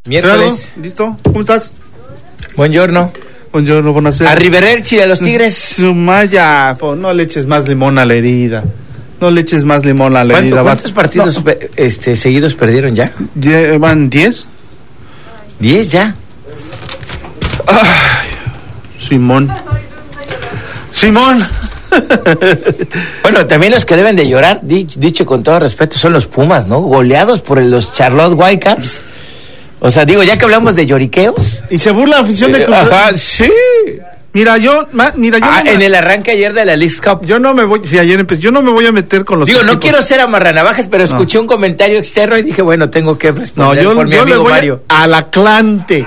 Miércoles. ¿Listo? ¿Cómo estás? Buongiorno. Buongiorno, buonasera. Arrivederci a los Tigres. Sumaya, no le eches más limón a la herida. No le eches más limón a la herida. ¿Cuántos partidos seguidos perdieron ya? ¿Van 10? 10 ya. Ay, Simón. Bueno, también los que deben de llorar, dicho con todo respeto, son los Pumas, ¿no? Goleados por los Charlotte Whitecaps. O sea, digo, ya que hablamos de lloriqueos. Y se burla la afición de Cruz Azul. Ajá, sí. En el arranque ayer de la Leagues Cup. Yo no me voy, si ayer empecé, yo no me voy a meter con los Digo, equipos. no quiero ser amarranavajas, pero escuché un comentario externo y dije, bueno, tengo que responder por mi amigo Mario. Al Atlante.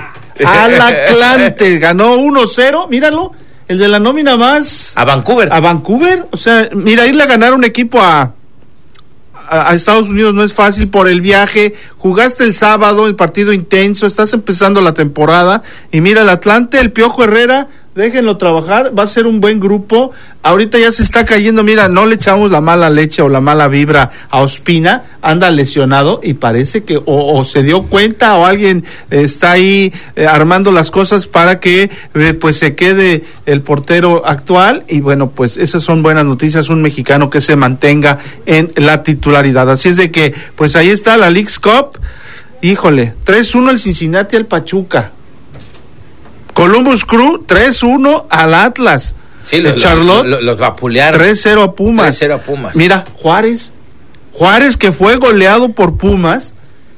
Ganó 1-0, míralo. El de la nómina más. A Vancouver. O sea, mira, irle a ganar un equipo a Estados Unidos no es fácil por el viaje. Jugaste el sábado, el partido intenso, estás empezando la temporada y mira, el Atlante, el Piojo Herrera, déjenlo trabajar, va a ser un buen grupo. Ahorita ya se está cayendo, mira, no le echamos la mala leche o la mala vibra a Ospina, anda lesionado y parece que o se dio cuenta o alguien está ahí armando las cosas para que pues se quede el portero actual y bueno, pues esas son buenas noticias, un mexicano que se mantenga en la titularidad. Así es de que pues ahí está la Leagues Cup. Híjole, 3-1 el Cincinnati al Pachuca. Columbus Crew 3-1 al Atlas. Sí, Charlotte los vapulearon. 3-0 a Pumas. 3-0 a Pumas. Mira, Juárez que fue goleado por Pumas.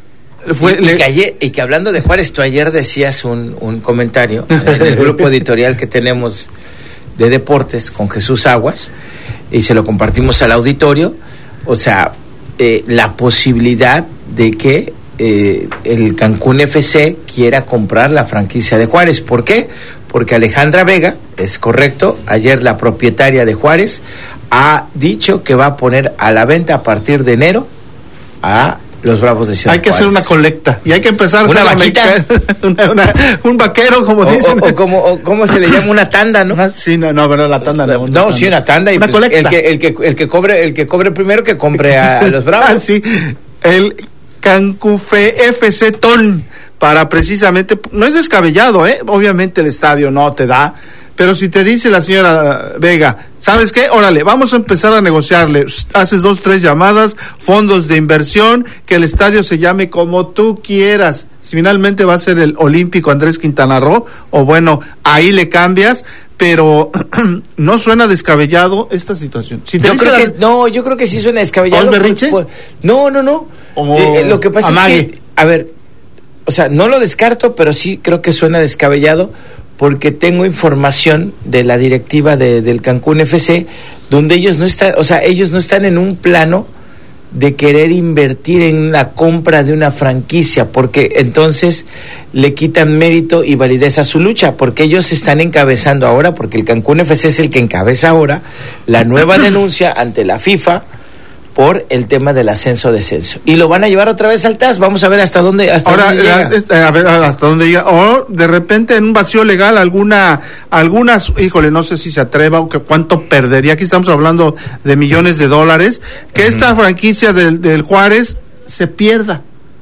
Y que hablando de Juárez, tú ayer decías un comentario en el grupo editorial que tenemos de deportes con Jesús Aguas y se lo compartimos al auditorio. O sea, la posibilidad de que el Cancún FC quiera comprar la franquicia de Juárez. ¿Por qué? Porque Alejandra Vega, es correcto, ayer la propietaria de Juárez ha dicho que va a poner a la venta a partir de enero a los Bravos de Ciudad Hay que Juárez. hacer una colecta y hay que empezar una vaquita, un vaquero, como dicen. O ¿cómo se le llama? Una tanda, ¿no? Sí, no, pero la tanda no. No, sí, una tanda y una pues, colecta. el que cobre primero que compre a los Bravos. Ah, sí. El Cancún FC Ton para precisamente, no es descabellado, obviamente el estadio no te da, pero si te dice la señora Vega, ¿sabes qué? Órale, vamos a empezar a negociarle, haces 2-3 llamadas, fondos de inversión, que el estadio se llame como tú quieras, si finalmente va a ser el Olímpico Andrés Quintana Roo, o bueno, ahí le cambias, pero no suena descabellado esta situación. Si te yo creo que sí suena descabellado. ¿Berrinche? No. Lo que pasa es que, a ver, o sea, no lo descarto, pero sí creo que suena descabellado porque tengo información de la directiva del Cancún FC donde ellos no están en un plano de querer invertir en la compra de una franquicia, porque entonces le quitan mérito y validez a su lucha, porque ellos están encabezando ahora, porque el Cancún FC es el que encabeza ahora la nueva denuncia ante la FIFA por el tema del ascenso-descenso. Y lo van a llevar otra vez al TAS. Vamos a ver hasta dónde llega. A ver hasta dónde llega. O de repente en un vacío legal algunas, híjole, no sé si se atreva o que cuánto perdería. Aquí estamos hablando de millones de dólares. Que esta franquicia del Juárez se pierda.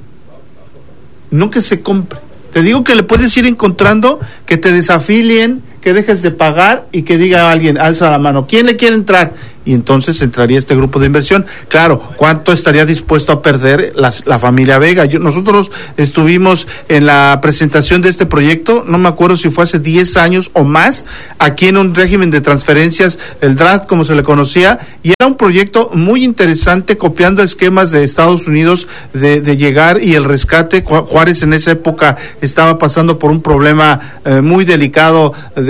No que se compre. Te digo que le puedes ir encontrando que te desafilien, que dejes de pagar y que diga alguien, alza la mano, ¿quién le quiere entrar? Y entonces entraría este grupo de inversión. Claro, ¿cuánto estaría dispuesto a perder la familia Vega? Nosotros estuvimos en la presentación de este proyecto, no me acuerdo si fue hace 10 años o más, aquí en un régimen de transferencias, el draft como se le conocía, y era un proyecto muy interesante, copiando esquemas de Estados Unidos de llegar y el rescate. Juárez en esa época estaba pasando por un problema muy delicado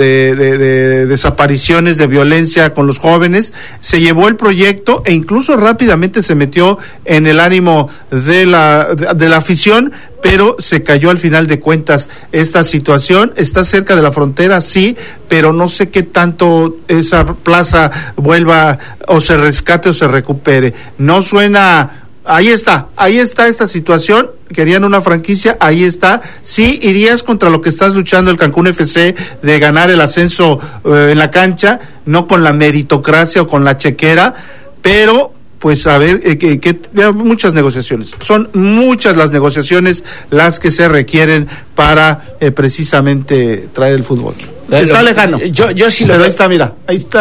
de desapariciones, de violencia con los jóvenes. Se llevó el proyecto e incluso rápidamente se metió en el ánimo de la afición, pero se cayó al final de cuentas esta situación. Está cerca de la frontera, sí, pero no sé qué tanto esa plaza vuelva o se rescate o se recupere. No suena. Ahí está esta situación. Querían una franquicia, ahí está. Sí, irías contra lo que estás luchando el Cancún FC de ganar el ascenso en la cancha, no con la meritocracia o con la chequera, pero pues a ver, que muchas negociaciones. Son muchas las negociaciones las que se requieren para precisamente traer el fútbol. Está lejano. Yo sí lo veo. Pero ahí está, mira, ahí está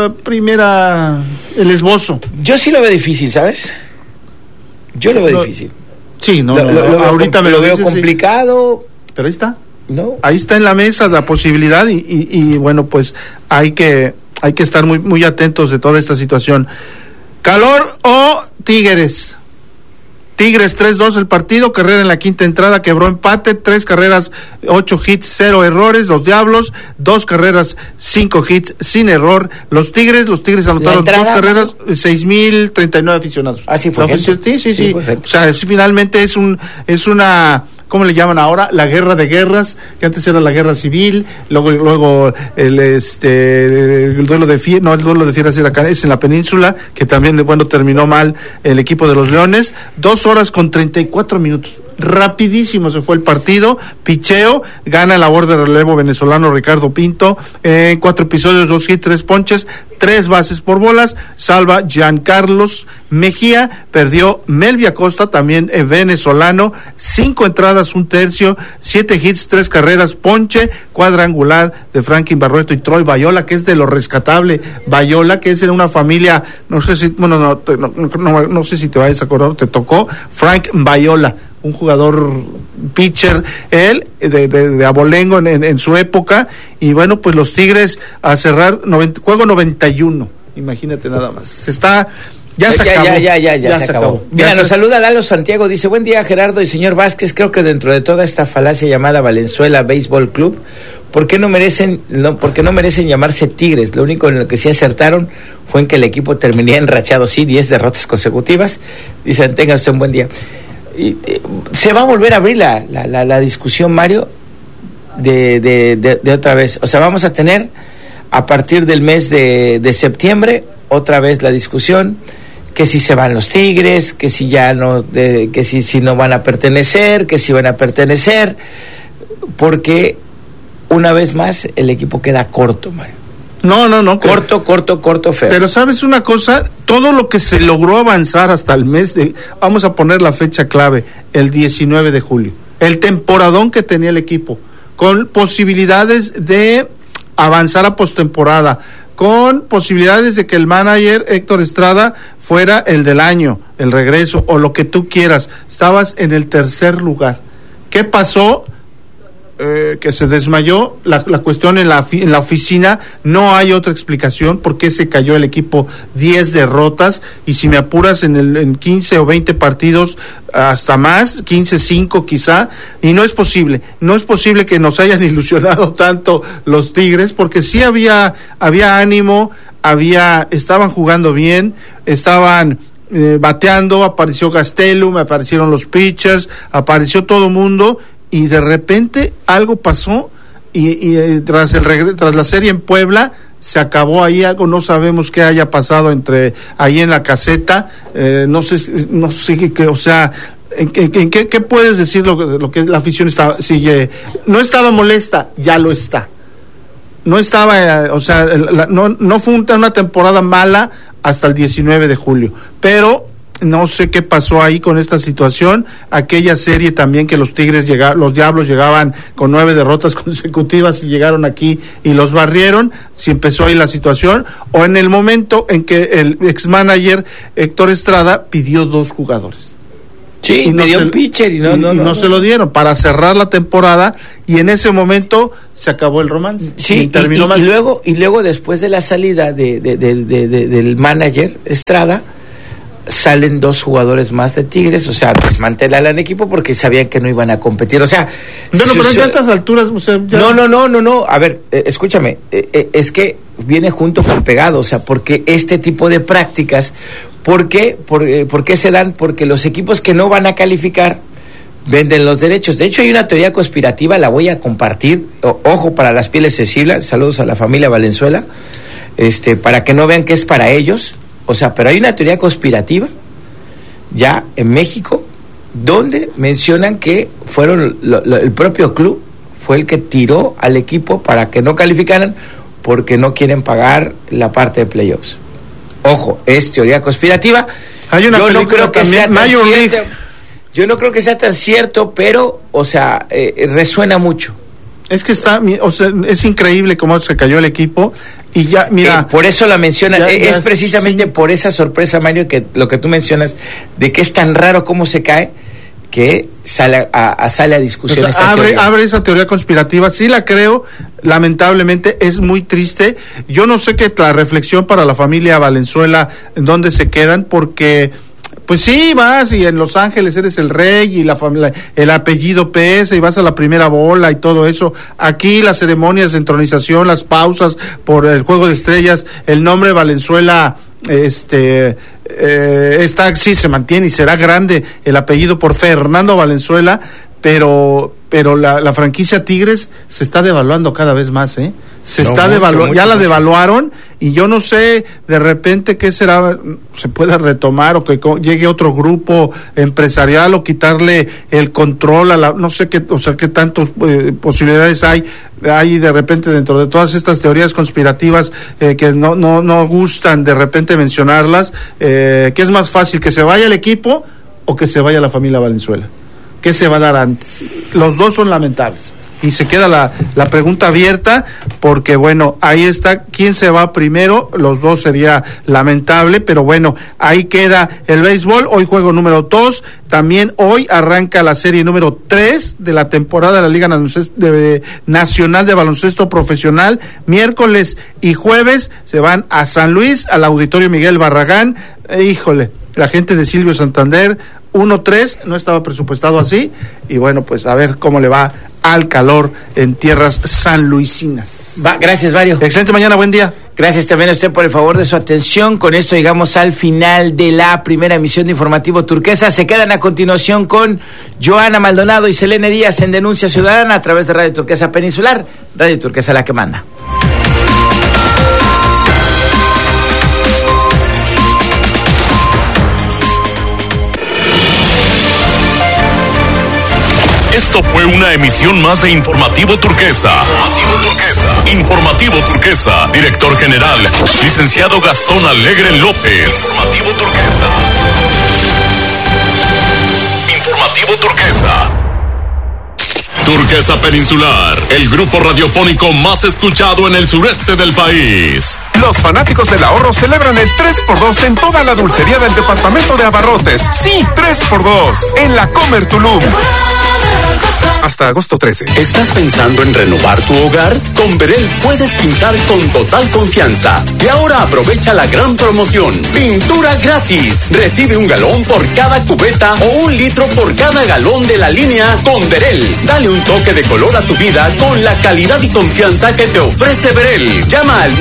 el esbozo. Yo sí lo veo difícil, ¿sabes? Yo lo veo difícil. Sí, ahorita me lo veo complicado. Sí. Pero ahí está. No. Ahí está en la mesa la posibilidad y bueno, pues hay que estar muy, muy atentos de toda esta situación. ¿Calor o Tigres? Tigres 3-2 el partido, Carrera en la quinta entrada, quebró empate, 3 carreras, 8 hits, 0 errores, los Diablos, 2 carreras, 5 hits, sin error, los Tigres anotaron 2 carreras, 6,039 aficionados. Así fue. Sí. O sea, finalmente es una... ¿Cómo le llaman ahora? La guerra de guerras, que antes era la guerra civil, luego el duelo de fieras, no, el duelo de fieras era acá, es en la península, que también, bueno, terminó mal el equipo de los Leones. 2 horas con 34 minutos. Rapidísimo se fue el partido, picheo, gana el labor de relevo venezolano Ricardo Pinto, 4 episodios, 2 hits, 3 ponches, 3 bases por bolas, salva Giancarlos Mejía, perdió Melvia Costa, también venezolano, 5 entradas, 1 tercio, 7 hits, 3 carreras, ponche, cuadrangular de Franklin Barrueto y Troy Bayola, que es de lo rescatable, Bayola, que es en una familia, no sé si te vayas a acordar, te tocó, Frank Bayola, un jugador pitcher, él, de abolengo en su época, y bueno, pues los Tigres a cerrar juego 91, imagínate nada más, ya se acabó. Mira, nos saluda Lalo Santiago, dice, buen día Gerardo y señor Vázquez, creo que dentro de toda esta falacia llamada Valenzuela Béisbol Club, ¿por qué no merecen llamarse Tigres? Lo único en lo que sí acertaron fue en que el equipo terminía enrachado, 10 derrotas consecutivas, dicen, tengan usted un buen día. Se va a volver a abrir la discusión, Mario, de otra vez. O sea, vamos a tener a partir del mes de septiembre otra vez la discusión, que si se van los Tigres, que si ya no, que si no van a pertenecer, que si van a pertenecer, porque una vez más el equipo queda corto, Mario. No. Corto, feo. Pero ¿sabes una cosa? Todo lo que se logró avanzar hasta el mes vamos a poner la fecha clave, el 19 de julio. El temporadón que tenía el equipo, con posibilidades de avanzar a postemporada, con posibilidades de que el manager Héctor Estrada fuera el del año, el regreso, o lo que tú quieras. Estabas en el tercer lugar. ¿Qué pasó? Que se desmayó la cuestión en la oficina, no hay otra explicación por qué se cayó el equipo, 10 derrotas, y si me apuras en 15 o 20 partidos hasta más, 15-5 quizá, y no es posible que nos hayan ilusionado tanto los Tigres, porque sí había ánimo, estaban jugando bien, estaban bateando, apareció Gastelum, aparecieron los pitchers, apareció todo mundo, y de repente algo pasó y tras la serie en Puebla se acabó ahí algo, no sabemos qué haya pasado ahí en la caseta, no sé qué, o sea, ¿qué puedes decir lo que la afición no estaba molesta, ya lo está, no estaba, o sea, no fue una temporada mala hasta el 19 de julio, pero no sé qué pasó ahí con esta situación, aquella serie también que los Diablos llegaban con 9 derrotas consecutivas y llegaron aquí y los barrieron, si empezó ahí la situación, o en el momento en que el ex-manager Héctor Estrada pidió 2 jugadores. Sí, me dio un pitcher y no se lo dieron para cerrar la temporada, y en ese momento se acabó el romance. Sí, y terminó mal. Y luego después de la salida del manager Estrada, salen 2 jugadores más de Tigres, o sea, desmantelan el equipo porque sabían que no iban a competir, o sea... Pero ya a estas alturas, o sea... Ya... No, a ver, escúchame, es que viene junto con pegado, o sea, porque este tipo de prácticas, ¿por qué se dan? Porque los equipos que no van a calificar venden los derechos. De hecho, hay una teoría conspirativa, la voy a compartir, ojo para las pieles sensibles, saludos a la familia Valenzuela, para que no vean que es para ellos. O sea, pero hay una teoría conspirativa ya en México donde mencionan que fueron el propio club fue el que tiró al equipo para que no calificaran porque no quieren pagar la parte de playoffs. Ojo, es teoría conspirativa Hay una película no creo que también, sea tan Major League. cierto. Yo no creo que sea tan cierto, pero, o sea, resuena mucho. Es que es increíble cómo se cayó el equipo y ya, mira. Por eso la mencionan, es precisamente por esa sorpresa, Mario, que lo que tú mencionas, de que es tan raro cómo se cae, que sale a discusión. O sea, abre esa teoría conspirativa, sí la creo, lamentablemente es muy triste. Yo no sé qué la reflexión para la familia Valenzuela, en dónde se quedan, porque pues sí, vas y en Los Ángeles eres el rey y la familia, el apellido pesa y vas a la primera bola y todo eso. Aquí las ceremonias de entronización, las pausas por el Juego de Estrellas, el nombre Valenzuela sí se mantiene y será grande el apellido por Fernando Valenzuela, pero la franquicia Tigres se está devaluando cada vez más, ya la devaluaron y yo no sé de repente qué será, se pueda retomar o que llegue otro grupo empresarial o quitarle el control no sé qué, o sea, qué tantas posibilidades hay de repente dentro de todas estas teorías conspirativas que no gustan de repente mencionarlas, ¿qué es más fácil, que se vaya el equipo o que se vaya la familia Valenzuela? ¿Qué se va a dar antes? Los dos son lamentables. Y se queda la pregunta abierta, porque bueno, ahí está, ¿quién se va primero? Los dos sería lamentable, pero bueno, ahí queda el béisbol. Hoy juego número 2, también hoy arranca la serie número 3 de la temporada de la Liga Nacional de Baloncesto Profesional. Miércoles y jueves se van a San Luis, al Auditorio Miguel Barragán. Híjole, la gente de Silvio Santander, 1-3, no estaba presupuestado así, y bueno, pues a ver cómo le va al calor en tierras sanluisinas. Gracias, Mario. Excelente mañana, buen día. Gracias también a usted por el favor de su atención. Con esto llegamos al final de la primera emisión de Informativo Turquesa. Se quedan a continuación con Joana Maldonado y Selene Díaz en Denuncia Ciudadana a través de Radio Turquesa Peninsular, Radio Turquesa la que manda. Esto fue una emisión más de Informativo Turquesa. Informativo Turquesa. Director General, Licenciado Gastón Alegre López. Informativo Turquesa. Informativo Turquesa. Turquesa Peninsular, el grupo radiofónico más escuchado en el sureste del país. Los fanáticos del ahorro celebran el 3x2 en toda la dulcería del departamento de abarrotes. Sí, 3x2 en la Comer Tulum. Hasta agosto 13. ¿Estás pensando en renovar tu hogar? Con Berel puedes pintar con total confianza. Y ahora aprovecha la gran promoción. Pintura gratis. Recibe 1 galón por cada cubeta o 1 litro por cada galón de la línea con Berel. Dale un toque de color a tu vida con la calidad y confianza que te ofrece Berel. Llama al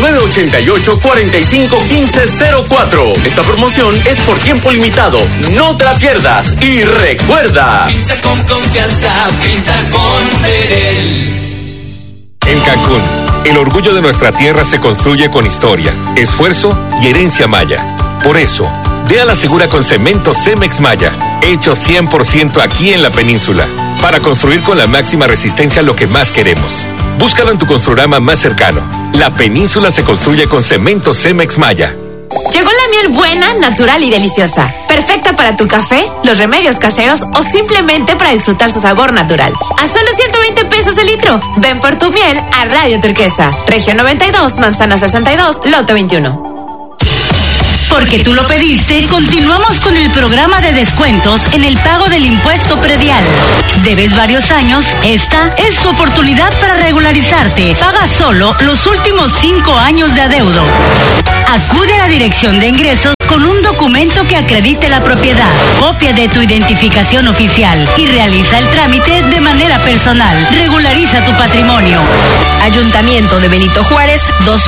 9988-451504. Esta promoción es por tiempo limitado. No te la pierdas. Y recuerda, pinta con confianza, pinta con Berel. En Cancún, el orgullo de nuestra tierra se construye con historia, esfuerzo y herencia maya. Por eso, ve a la segura con cemento Cemex Maya, hecho 100% aquí en la península, para construir con la máxima resistencia lo que más queremos. Búscalo en tu Construrama más cercano. La península se construye con cemento Cemex Maya. Llegó la miel buena, natural y deliciosa. Perfecta para tu café, los remedios caseros o simplemente para disfrutar su sabor natural. A solo 120 pesos el litro. Ven por tu miel a Radio Turquesa. Región 92, Manzana 62, Loto 21. Porque tú lo pediste, continuamos con el programa de descuentos en el pago del impuesto predial. ¿Debes varios años? Esta es tu oportunidad para regularizarte. Paga solo los últimos 5 años de adeudo. Acude a la Dirección de Ingresos con un documento que acredite la propiedad, copia de tu identificación oficial y realiza el trámite de manera personal. Regulariza tu patrimonio. Ayuntamiento de Benito Juárez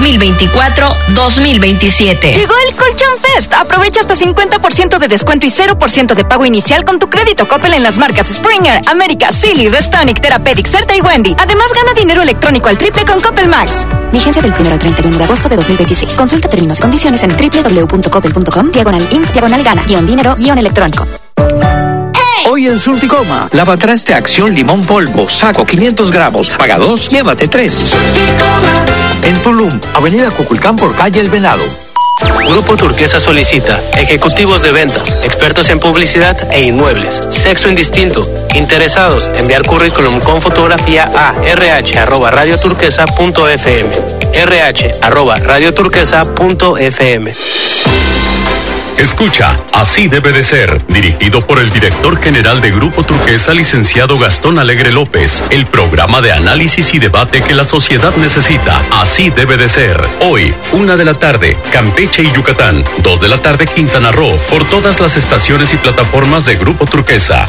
2024-2027. Llegó el Colchón Fest. Aprovecha hasta 50% de descuento y 0% de pago inicial con tu crédito Coppel en las marcas Springer, América, Silly, Restonic, Therapeutic, Certa y Wendy. Además, gana dinero electrónico al triple con Coppel Max. Vigencia del 1 al 31 de agosto de 2026. Consulta términos y condiciones en www.coppel.com/gana-dinero-electrónico. Hoy en Surticoma, lavatraste Acción Limón Polvo, saco 500 gramos, paga 2, llévate 3. En Tulum, Avenida Cuculcán por calle El Venado. Grupo Turquesa solicita ejecutivos de venta, expertos en publicidad e inmuebles, sexo indistinto, interesados, enviar currículum con fotografía a rh@radioturquesa.fm, rh@radioturquesa.fm. Escucha, Así debe de ser, dirigido por el director general de Grupo Turquesa, licenciado Gastón Alegre López, el programa de análisis y debate que la sociedad necesita. Así debe de ser. Hoy, 1 de la tarde, Campeche y Yucatán, 2 de la tarde, Quintana Roo, por todas las estaciones y plataformas de Grupo Turquesa.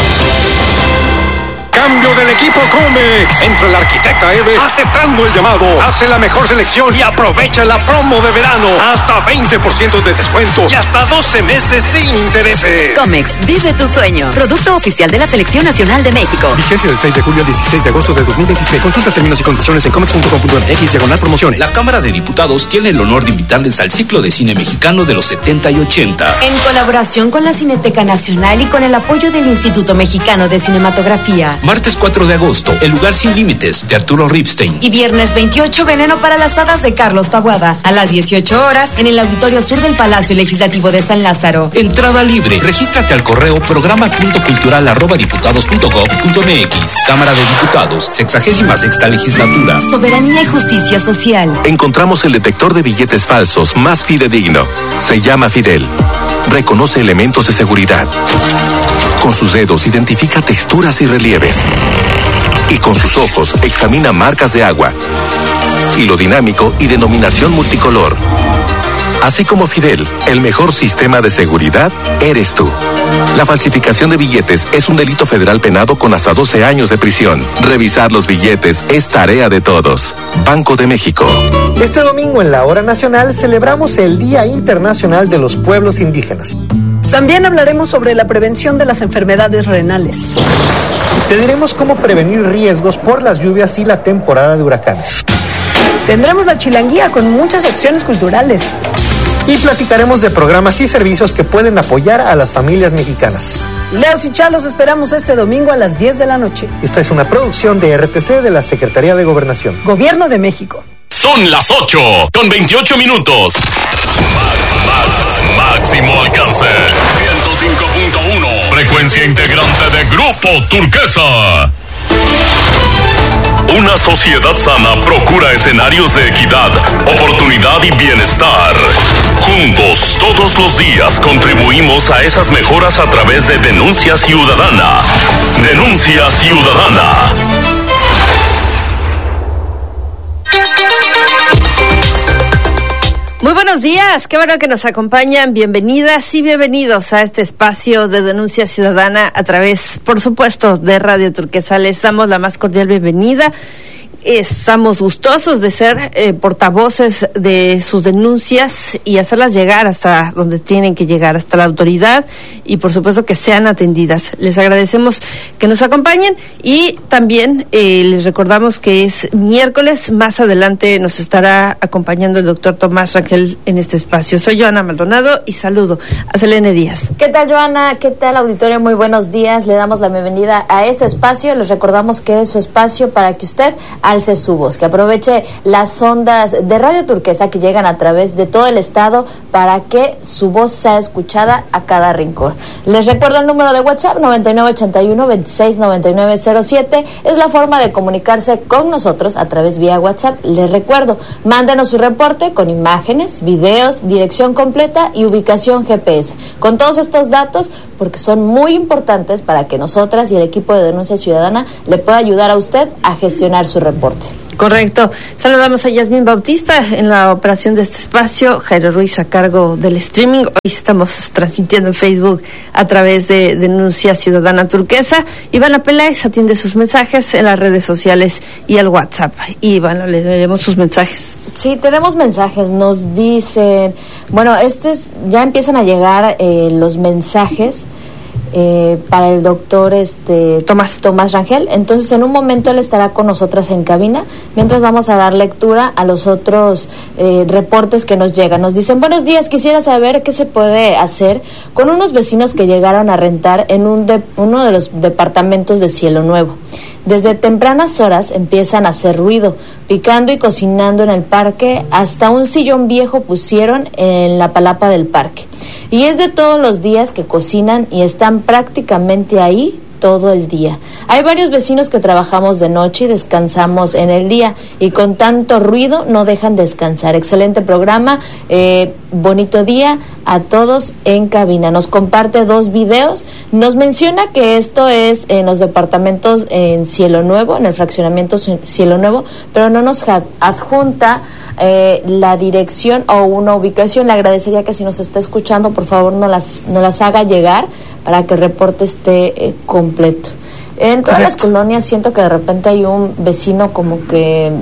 Cambio del equipo Comex. Entra el arquitecta Eve aceptando el llamado. Hace la mejor selección y aprovecha la promo de verano. Hasta 20% de descuento y hasta 12 meses sin intereses. Comex, vive tu sueño. Producto oficial de la Selección Nacional de México. Vigencia del 6 de julio al 16 de agosto de 2026. Consulta términos y condiciones en comex.com.mx/promociones. La Cámara de Diputados tiene el honor de invitarles al ciclo de cine mexicano de los 70 y 80. En colaboración con la Cineteca Nacional y con el apoyo del Instituto Mexicano de Cinematografía. Martes 4 de agosto, El lugar sin límites, de Arturo Ripstein. Y viernes 28, Veneno para las hadas, de Carlos Taboada. A las 18 horas, en el Auditorio Sur del Palacio Legislativo de San Lázaro. Entrada libre. Regístrate al correo programa.cultural@diputados.gov.mx. Cámara de Diputados, 66ª legislatura. Soberanía y justicia social. Encontramos el detector de billetes falsos más fidedigno. Se llama Fidel. Reconoce elementos de seguridad. Con sus dedos identifica texturas y relieves. Y con sus ojos examina marcas de agua. Hilo dinámico y denominación multicolor. Así como Fidel, el mejor sistema de seguridad eres tú. La falsificación de billetes es un delito federal penado con hasta 12 años de prisión. Revisar los billetes es tarea de todos. Banco de México. Este domingo en la Hora Nacional celebramos el Día Internacional de los Pueblos Indígenas. También hablaremos sobre la prevención de las enfermedades renales. Te diremos cómo prevenir riesgos por las lluvias y la temporada de huracanes. Tendremos la chilanguía con muchas opciones culturales. Y platicaremos de programas y servicios que pueden apoyar a las familias mexicanas. Leos y Chalos esperamos este domingo a las 10 de la noche. Esta es una producción de RTC de la Secretaría de Gobernación. Gobierno de México. Son las 8:28. Máximo alcance. 105.1. Frecuencia integrante de Grupo Turquesa. Una sociedad sana procura escenarios de equidad, oportunidad y bienestar. Juntos, todos los días, contribuimos a esas mejoras a través de Denuncia Ciudadana. Denuncia Ciudadana. Muy buenos días, qué bueno que nos acompañan, bienvenidas y bienvenidos a este espacio de Denuncia Ciudadana a través, por supuesto, de Radio Turquesa. Les damos la más cordial bienvenida. Estamos gustosos de ser portavoces de sus denuncias y hacerlas llegar hasta donde tienen que llegar, hasta la autoridad, y por supuesto que sean atendidas. Les agradecemos que nos acompañen y también les recordamos que es miércoles. Más adelante nos estará acompañando el doctor Tomás Rangel en este espacio. Soy Joana Maldonado y saludo a Selene Díaz. ¿Qué tal, Joana? ¿Qué tal, auditorio? Muy buenos días. Le damos la bienvenida a este espacio. Les recordamos que es su espacio para que usted alce su voz, que aproveche las ondas de Radio Turquesa que llegan a través de todo el estado para que su voz sea escuchada a cada rincón. Les recuerdo el número de WhatsApp 9981-269907. Es la forma de comunicarse con nosotros a través vía WhatsApp. Les recuerdo, mándenos su reporte con imágenes, videos, dirección completa y ubicación GPS. Con todos estos datos, porque son muy importantes para que nosotras y el equipo de Denuncia Ciudadana le pueda ayudar a usted a gestionar su reporte. Correcto. Saludamos a Yasmín Bautista en la operación de este espacio, Jairo Ruiz a cargo del streaming. Hoy estamos transmitiendo en Facebook a través de Denuncia Ciudadana Turquesa. Ivana Peláez atiende sus mensajes en las redes sociales y el WhatsApp. Y Ivana, le daremos sus mensajes. Sí, tenemos mensajes. Nos dicen, bueno, ya empiezan a llegar los mensajes para el doctor Tomás Rangel. Entonces en un momento él estará con nosotras en cabina, mientras vamos a dar lectura a los otros reportes que nos llegan. Nos dicen: buenos días, quisiera saber qué se puede hacer con unos vecinos que llegaron a rentar en uno de los departamentos de Cielo Nuevo. Desde tempranas horas empiezan a hacer ruido, picando y cocinando en el parque, hasta un sillón viejo pusieron en la palapa del parque. Y es de todos los días que cocinan y están prácticamente ahí todo el día. Hay varios vecinos que trabajamos de noche y descansamos en el día, y con tanto ruido no dejan descansar. Excelente programa, bonito día a todos en cabina. Nos comparte 2 videos, nos menciona que esto es en los departamentos en Cielo Nuevo, en el fraccionamiento Cielo Nuevo, pero no nos adjunta la dirección o una ubicación. Le agradecería que si nos está escuchando, por favor no las haga llegar para que el reporte esté completo. En todas las colonias siento que de repente hay un vecino como que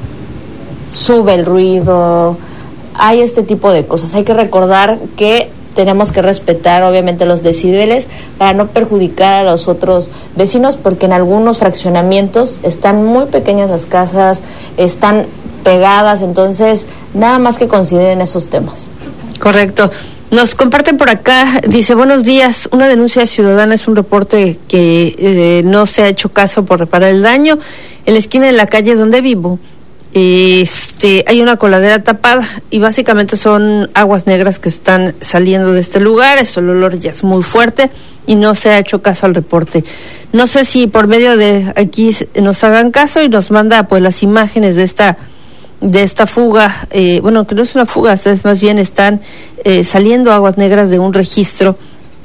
sube el ruido, hay este tipo de cosas. Hay que recordar que tenemos que respetar obviamente los decibeles para no perjudicar a los otros vecinos, porque en algunos fraccionamientos están muy pequeñas las casas, están pegadas, entonces nada más que consideren esos temas. Correcto. Nos comparten por acá, dice, buenos días, una denuncia ciudadana es un reporte que no se ha hecho caso por reparar el daño. En la esquina de la calle donde vivo, hay una coladera tapada y básicamente son aguas negras que están saliendo de este lugar. El olor ya es muy fuerte y no se ha hecho caso al reporte. No sé si por medio de aquí nos hagan caso y nos manda pues las imágenes de esta fuga, que no es una fuga, es más bien están saliendo aguas negras de un registro.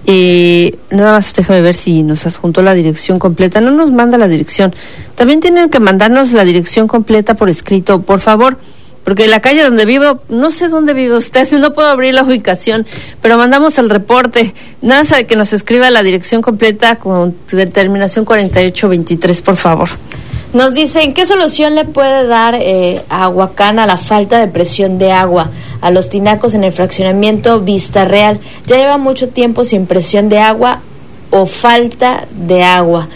Nada más déjame ver si nos adjuntó la dirección completa. No nos manda la dirección. También tienen que mandarnos la dirección completa por escrito, por favor, porque la calle donde vivo, no sé dónde vive usted, no puedo abrir la ubicación, pero mandamos el reporte. Nada más que nos escriba la dirección completa con terminación 4823, por favor. Nos dicen, ¿qué solución le puede dar a Aguacán a la falta de presión de agua? A los tinacos en el fraccionamiento Vista Real. Ya lleva mucho tiempo sin presión de agua o falta de agua.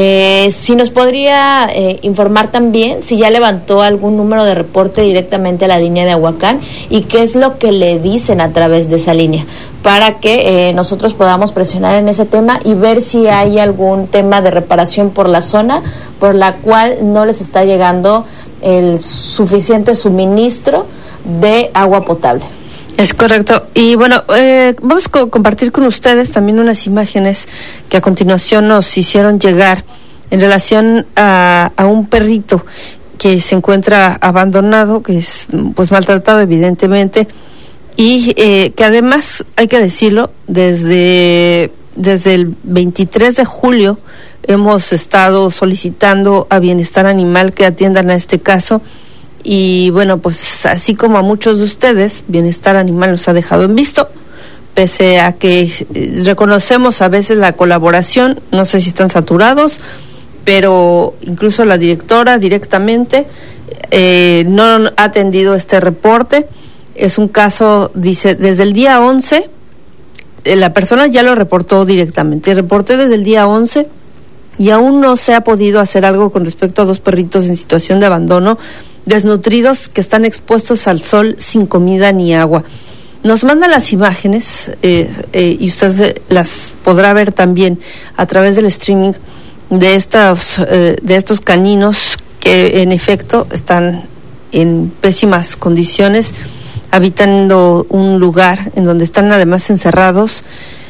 Si nos podría informar también si ya levantó algún número de reporte directamente a la línea de Aguacán y qué es lo que le dicen a través de esa línea, para que nosotros podamos presionar en ese tema y ver si hay algún tema de reparación por la zona por la cual no les está llegando el suficiente suministro de agua potable. Es correcto. Y bueno, vamos a compartir con ustedes también unas imágenes que a continuación nos hicieron llegar en relación a un perrito que se encuentra abandonado, que es pues maltratado evidentemente, y que además, hay que decirlo, desde el 23 de julio hemos estado solicitando a Bienestar Animal que atiendan a este caso. Y bueno, pues así como a muchos de ustedes, Bienestar Animal nos ha dejado en visto, pese a que reconocemos a veces la colaboración, no sé si están saturados, pero incluso la directora directamente no ha atendido este reporte. Es un caso, dice, desde el día 11, la persona ya lo reportó directamente, reporté desde el día 11 y aún no se ha podido hacer algo con respecto a 2 perritos en situación de abandono, desnutridos, que están expuestos al sol sin comida ni agua. Nos manda las imágenes y usted las podrá ver también a través del streaming de estos caninos que en efecto están en pésimas condiciones, habitando un lugar en donde están además encerrados.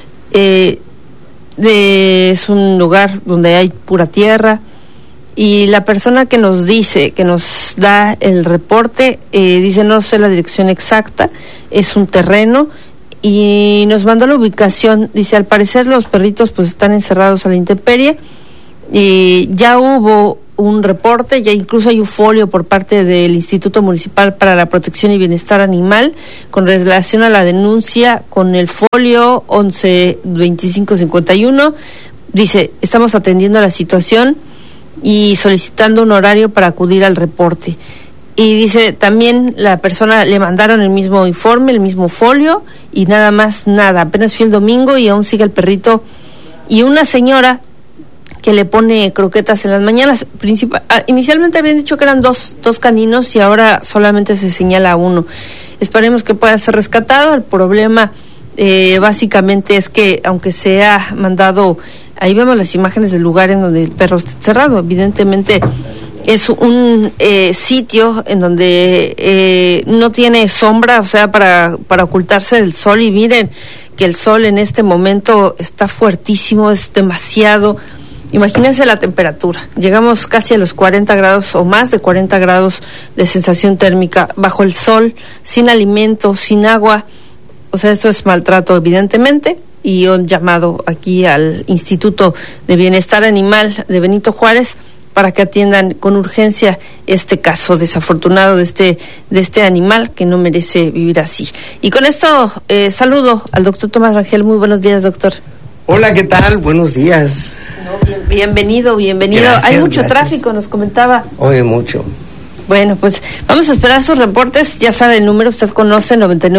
Es un lugar donde hay pura tierra. Y la persona que nos dice, que nos da el reporte, dice, no sé la dirección exacta, es un terreno, y nos mandó la ubicación. Dice, al parecer los perritos pues están encerrados a la intemperie, y ya hubo un reporte, ya incluso hay un folio por parte del Instituto Municipal para la Protección y Bienestar Animal con relación a la denuncia, con el folio 112551. Dice, estamos atendiendo la situación y solicitando un horario para acudir al reporte. Y dice, también la persona le mandaron el mismo informe, el mismo folio, y nada más, nada. Apenas fue el domingo y aún sigue el perrito. Y una señora que le pone croquetas en las mañanas. Inicialmente habían dicho que eran dos caninos y ahora solamente se señala uno. Esperemos que pueda ser rescatado. El problema básicamente es que aunque se ha mandado Ahí vemos las imágenes del lugar en donde el perro está encerrado. Evidentemente es un sitio en donde no tiene sombra, o sea, para ocultarse del sol. Y miren que el sol en este momento está fuertísimo, es demasiado. Imagínense la temperatura. Llegamos casi a los 40 grados o más de 40 grados de sensación térmica bajo el sol, sin alimento, sin agua. O sea, esto es maltrato, evidentemente. Y un llamado aquí al Instituto de Bienestar Animal de Benito Juárez para que atiendan con urgencia este caso desafortunado de este animal que no merece vivir así. Y con esto saludo al doctor Tomás Rangel. Muy buenos días, doctor. Hola, ¿qué tal? Buenos días. Bienvenido. Gracias, Hay mucho gracias. Tráfico, nos comentaba. Oye, mucho. Bueno, pues vamos a esperar sus reportes. Ya sabe el número, usted conoce,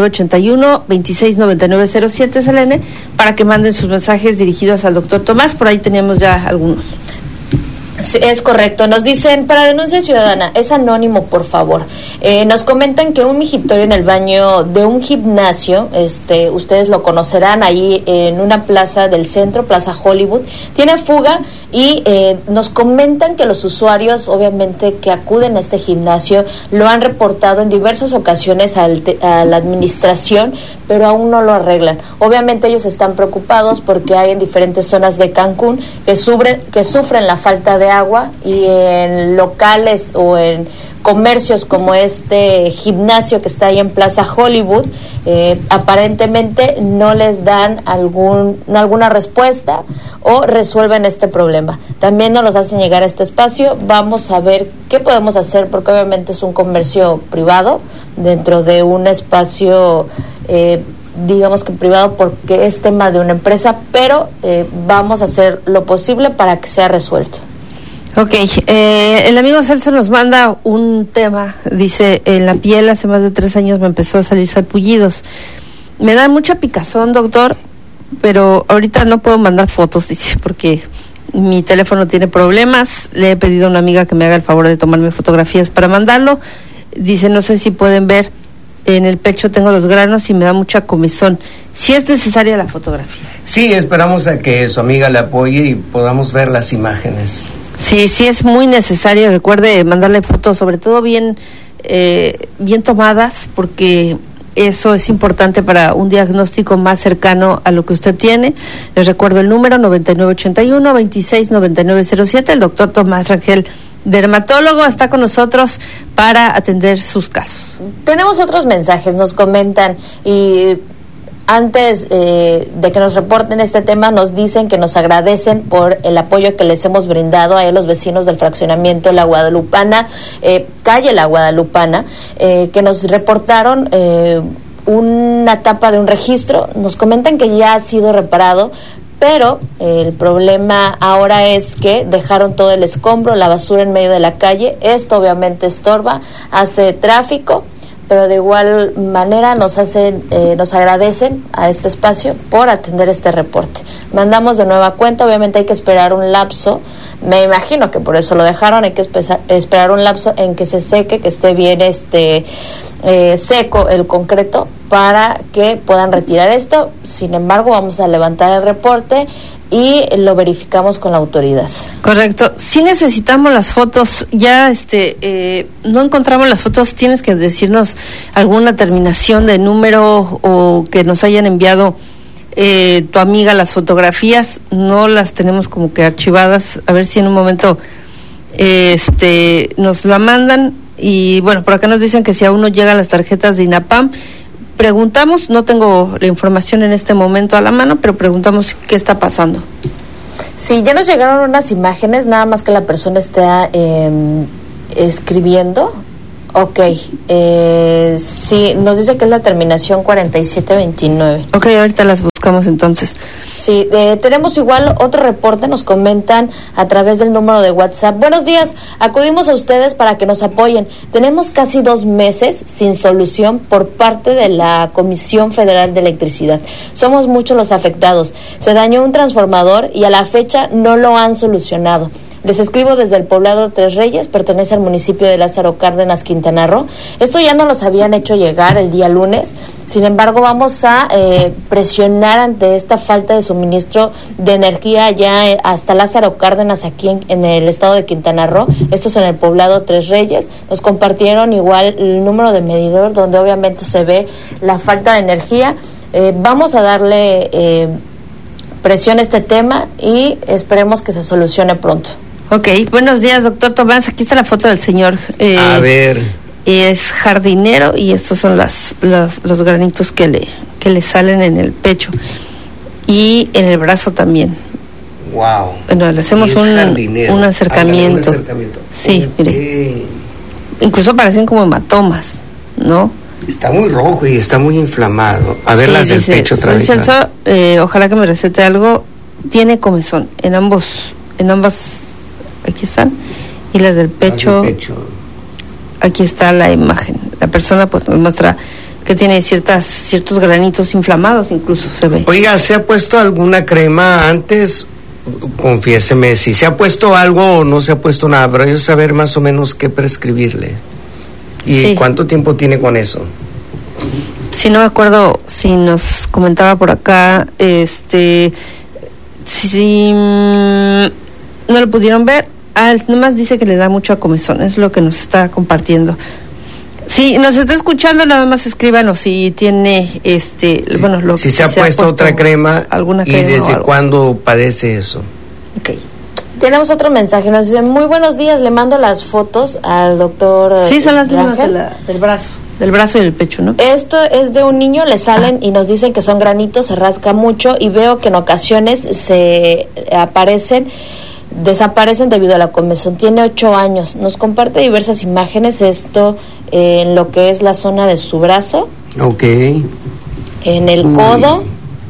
9981-269907, Selene, para que manden sus mensajes dirigidos al doctor Tomás. Por ahí teníamos ya algunos. Sí, es correcto. Nos dicen, para denuncia ciudadana, es anónimo, por favor. Nos comentan que un migitorio en el baño de un gimnasio, ustedes lo conocerán, ahí en una plaza del centro, Plaza Hollywood, tiene fuga y nos comentan que los usuarios, obviamente, que acuden a este gimnasio, lo han reportado en diversas ocasiones a la administración, pero aún no lo arreglan. Obviamente ellos están preocupados porque hay en diferentes zonas de Cancún que sufren la falta de agua, y en locales o en comercios como este gimnasio que está ahí en Plaza Hollywood, aparentemente no les dan alguna respuesta o resuelven este problema. También nos los hacen llegar a este espacio. Vamos a ver qué podemos hacer, porque obviamente es un comercio privado dentro de un espacio digamos que privado, porque es tema de una empresa, pero vamos a hacer lo posible para que sea resuelto. Ok, el amigo Celso nos manda un tema, dice, en la piel hace más de 3 años me empezó a salir sarpullidos. Me da mucha picazón, doctor, pero ahorita no puedo mandar fotos, dice, porque mi teléfono tiene problemas. Le he pedido a una amiga que me haga el favor de tomarme fotografías para mandarlo. Dice, no sé si pueden ver, en el pecho tengo los granos y me da mucha comezón. ¿Si es necesaria la fotografía? Sí, esperamos a que su amiga le apoye y podamos ver las imágenes. Sí es muy necesario. Recuerde mandarle fotos, sobre todo bien tomadas, porque eso es importante para un diagnóstico más cercano a lo que usted tiene. Les recuerdo el número 9981-269907. El doctor Tomás Rangel, dermatólogo, está con nosotros para atender sus casos. Tenemos otros mensajes, nos comentan, y antes de que nos reporten este tema, nos dicen que nos agradecen por el apoyo que les hemos brindado a los vecinos del fraccionamiento La Guadalupana, calle La Guadalupana, que nos reportaron una tapa de un registro. Nos comentan que ya ha sido reparado, pero el problema ahora es que dejaron todo el escombro, la basura en medio de la calle. Esto obviamente estorba, hace tráfico, pero de igual manera nos agradecen a este espacio por atender este reporte. Mandamos de nueva cuenta, obviamente hay que esperar un lapso, me imagino que por eso lo dejaron, hay que esperar un lapso en que se seque, que esté bien seco el concreto, para que puedan retirar esto. Sin embargo, vamos a levantar el reporte y lo verificamos con la autoridad. Correcto. Si necesitamos las fotos, ya no encontramos las fotos, tienes que decirnos alguna terminación de número o que nos hayan enviado tu amiga las fotografías. No las tenemos como que archivadas, a ver si en un momento nos la mandan. Y bueno, por acá nos dicen que si aún no llegan las tarjetas de INAPAM, preguntamos, no tengo la información en este momento a la mano, pero preguntamos qué está pasando. Sí, ya nos llegaron unas imágenes, nada más que la persona está escribiendo. Ok, sí, nos dice que es la terminación 4729. Ok, ahorita las buscamos entonces. Sí, tenemos igual otro reporte, nos comentan a través del número de WhatsApp. Buenos días, acudimos a ustedes para que nos apoyen. Tenemos casi 2 meses sin solución por parte de la Comisión Federal de Electricidad. Somos muchos los afectados. Se dañó un transformador y a la fecha no lo han solucionado. Les escribo desde el poblado Tres Reyes, pertenece al municipio de Lázaro Cárdenas, Quintana Roo. Esto ya nos los habían hecho llegar el día lunes. Sin embargo, vamos a presionar ante esta falta de suministro de energía ya hasta Lázaro Cárdenas, aquí en el estado de Quintana Roo. Esto es en el poblado Tres Reyes. Nos compartieron igual el número de medidor donde obviamente se ve la falta de energía. Vamos a darle presión a este tema y esperemos que se solucione pronto. Ok, buenos días, doctor Tomás. Aquí está la foto del señor. A ver. Es jardinero y estos son los granitos que le salen en el pecho y en el brazo también. Wow. Bueno, le hacemos un acercamiento. Sí, mire. Incluso parecen como hematomas, ¿no? Está muy rojo y está muy inflamado. A ver, las del pecho otra vez. Celso, ojalá que me recete algo. Tiene comezón en ambas, aquí están, y las del pecho. Aquí está la imagen. La persona pues nos muestra que tiene ciertos granitos inflamados, incluso se ve. Oiga, ¿se ha puesto alguna crema antes? Confiéseme si se ha puesto algo o no se ha puesto nada, pero yo saber más o menos qué prescribirle. ¿Y cuánto tiempo tiene con eso? Sí, no me acuerdo si nos comentaba por acá, si no lo pudieron ver. Nomás dice que le da mucha comezón, es lo que nos está compartiendo. Si nos está escuchando, nada más escríbanos si tiene, bueno, si se ha puesto otra crema, alguna crema y desde cuándo padece eso. Ok. Tenemos otro mensaje, nos dice, muy buenos días, le mando las fotos al doctor. Sí, son las mismas del brazo y del pecho, ¿no? Esto es de un niño, le salen y nos dicen que son granitos, se rasca mucho y veo que en ocasiones desaparecen debido a la comezón. Tiene 8 años. Nos comparte diversas imágenes, esto en lo que es la zona de su brazo. Ok. En el codo.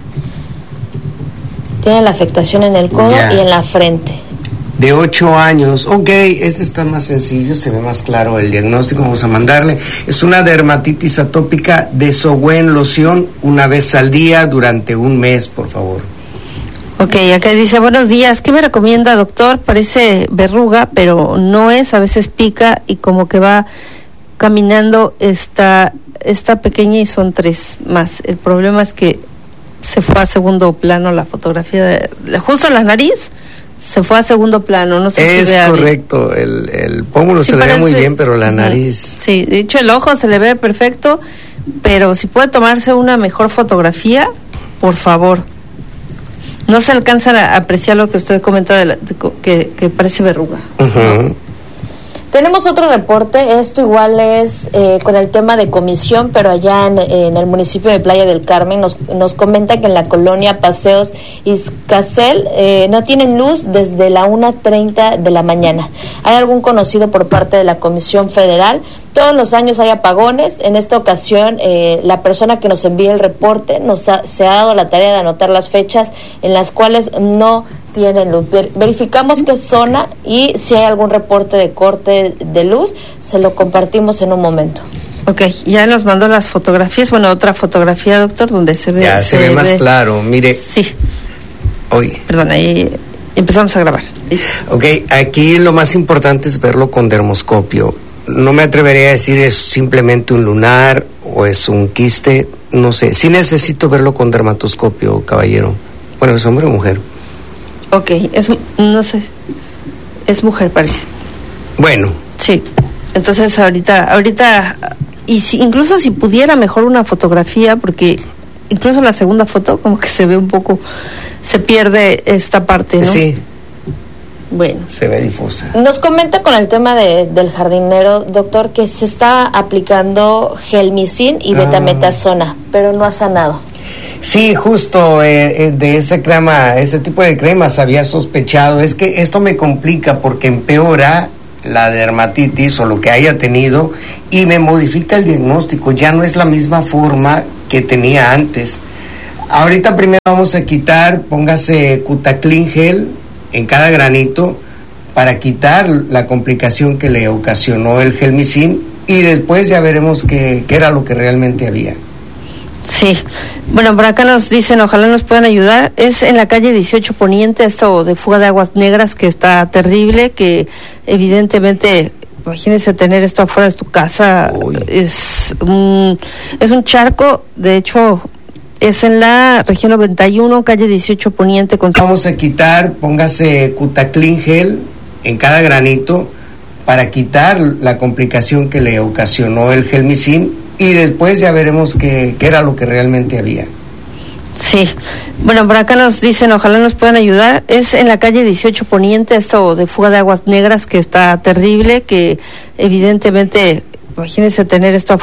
Tiene la afectación en el codo y en la frente. De 8 años. Ok, ese está más sencillo, se ve más claro el diagnóstico. Vamos a mandarle. Es una dermatitis atópica de Sowen loción 1 vez al día durante 1 mes, por favor. Ok, acá dice, buenos días, ¿qué me recomienda, doctor? Parece verruga, pero no es, a veces pica y como que va caminando esta pequeña y son 3 más. El problema es que se fue a segundo plano la fotografía de justo la nariz, se fue a segundo plano, no sé si es correcto, el pómulo se le ve muy bien, pero la nariz. Sí, de hecho el ojo se le ve perfecto, pero si puede tomarse una mejor fotografía, por favor. No se alcanza a apreciar lo que usted comenta que parece verruga. Uh-huh. Tenemos otro reporte, esto igual es con el tema de comisión, pero allá en el municipio de Playa del Carmen nos comenta que en la colonia Paseos Izcacel no tienen luz desde la 1:30 de la mañana. ¿Hay algún conocido por parte de la Comisión Federal? Todos los años hay apagones. En esta ocasión, la persona que nos envía el reporte se ha dado la tarea de anotar las fechas en las cuales no tienen luz. Verificamos qué zona y si hay algún reporte de corte de luz, se lo compartimos en un momento. Ok, ya nos mandó las fotografías. Bueno, otra fotografía, doctor, donde se ve. Ya se ve más claro, mire. Sí. Oye. Perdón, ahí empezamos a grabar. ¿Listo? Ok, aquí lo más importante es verlo con dermoscopio. No me atrevería a decir es simplemente un lunar o es un quiste, no sé. Sí necesito verlo con dermatoscopio, caballero. Bueno, ¿es hombre o mujer? Ok, no sé, es mujer parece. Bueno. Sí, entonces ahorita, y incluso si pudiera mejor una fotografía, porque incluso la segunda foto como que se ve un poco, se pierde esta parte, ¿no? Sí. Bueno. Se ve difusa. Nos comenta con el tema del jardinero, doctor, que se está aplicando gelmicin y betametasona, pero no ha sanado. Sí, justo de esa crema, ese tipo de cremas había sospechado. Es que esto me complica porque empeora la dermatitis o lo que haya tenido y me modifica el diagnóstico. Ya no es la misma forma que tenía antes. Ahorita primero vamos a quitar, póngase Cutaclin gel en cada granito para quitar la complicación que le ocasionó el gelmicin y después ya veremos qué era lo que realmente había. Sí, bueno, por acá nos dicen, ojalá nos puedan ayudar. Es en la calle 18 Poniente, esto de fuga de aguas negras que está terrible, que evidentemente, imagínense tener esto afuera de tu casa, es un charco, de hecho, es en la región 91, calle 18 Poniente. Vamos a quitar, póngase Cutaclin Gel en cada granito para quitar la complicación que le ocasionó el Gelmicin. Y después ya veremos qué era lo que realmente había. Sí, bueno, por acá nos dicen, ojalá nos puedan ayudar. Es en la calle 18 Poniente, esto de fuga de aguas negras que está terrible, que evidentemente, imagínense tener esto